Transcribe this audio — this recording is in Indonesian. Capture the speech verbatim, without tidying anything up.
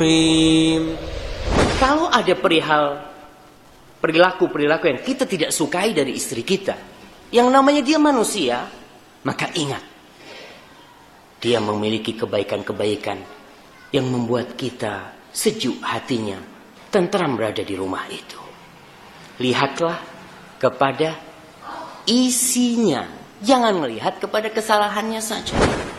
Kalau ada perihal perilaku-perilaku yang kita tidak sukai dari istri kita, yang namanya dia manusia, maka ingat, dia memiliki kebaikan-kebaikan yang membuat kita sejuk hatinya, tentram berada di rumah itu. Lihatlah kepada isinya, jangan melihat kepada kesalahannya saja.